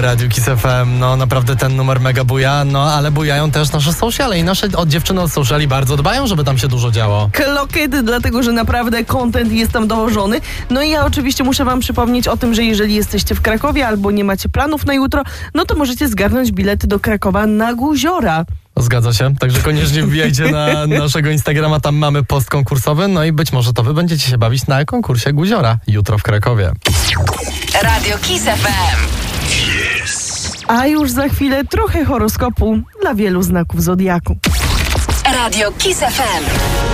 Radiu Kiss FM. No naprawdę ten numer mega buja, no ale bujają też nasze sociale i nasze dziewczyny od sociali bardzo dbają, żeby tam się dużo działo. Kloket, dlatego że naprawdę content jest tam dołożony. No i ja oczywiście muszę wam przypomnieć o tym, że jeżeli jesteście w Krakowie albo nie macie planów na jutro, no to możecie zgarnąć bilety do Krakowa na Guziora. Zgadza się, także koniecznie wbijajcie na naszego Instagrama, tam mamy post konkursowy, no i być może to wy będziecie się bawić na konkursie Guziora jutro w Krakowie. Radio Kiss FM. A już za chwilę trochę horoskopu dla wielu znaków zodiaku. Radio Kiss FM.